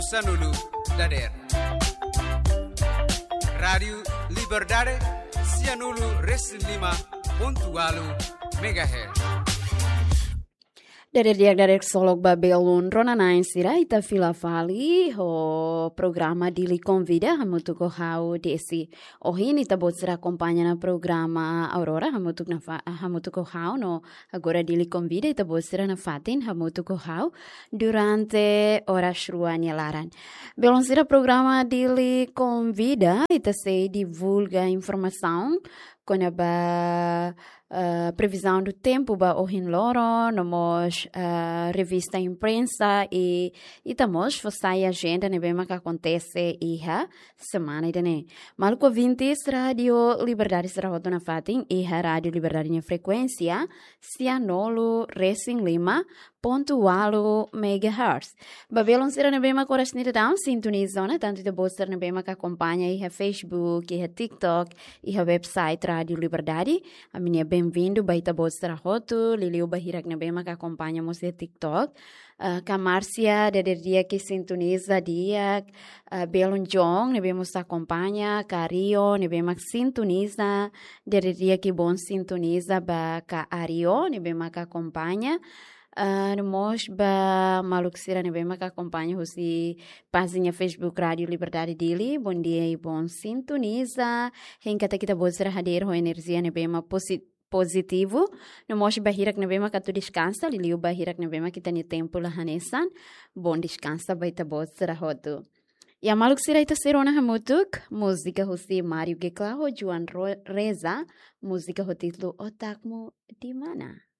Sanulu Dader Radio Liberdade Sianulu Reslima Pontualu Megahertz Dari solog Babelun Ronanain Sira ita filafali o programa Dili Convida hamutuko hau desi. Ohin ita botsira acompanha na programa Aurora hamutuko hau no agora Dili Convida ita botsira na fatin hamutuko hau durante horas ruanya laran. Belon sira programa Dili Convida ita se divulga informação quando a previsão do tempo ba ohin loro nomos revista imprensa e estamos fazendo agenda ne bem que acontece iha semana idane malco 20 radio liberdade será na fatin iha radio liberdade na frequência Sianolu Racing Lima .8 megahertz. Babelon será na bem que horas nida down sintonizona tanto de boster na bem que acompanha iha Facebook iha TikTok iha website radio liberdade a minha bem-vindo baita boster hotu liliu bahirak na bem que acompanha mo se TikTok Márcia de dia que sintoniza dia Belon Jong ne bem mo acompanha Cario ne bem que sintoniza de dia que bom sintoniza ba ka Ario ne bem que acompanha nós ba maluxira ne bem que acompanha o página Facebook Radio Liberdade Dili bom dia e bom sintoniza henkata kita bosra hadir ho energia ne bem positivo, no mos bahirak na bema que tu descansa, liliu bahirak na bema que tem tempo lá hanesan, bom descansa baita botsra hotu. E a maluk sira ita serona hamutuk, música hosi Mário Gekla ho Juan Reza, música ho título Otakmu di mana?